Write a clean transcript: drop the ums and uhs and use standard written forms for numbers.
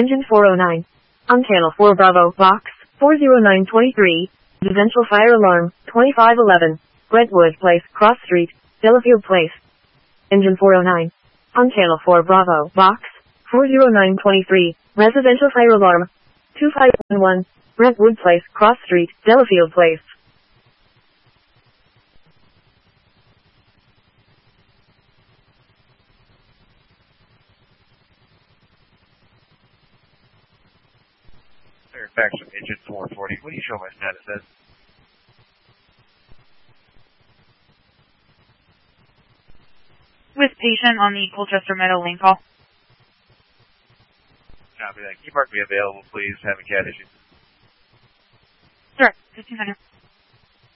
Engine 409. Uncala 4 Bravo, Box, 40923. Residential fire alarm, 2511. Redwood Place, Cross Street, Delafield Place. Engine 409. Uncala 4 Bravo, Box, 40923. Residential fire alarm, 2511. Redwood Place, Cross Street, Delafield Place. Fairfax from Engine 440. What do you show my status as? With patient on the Colchester Meadow Lane call. Copy that. Can you mark me available, please? Having cat issues. Sure. 1500.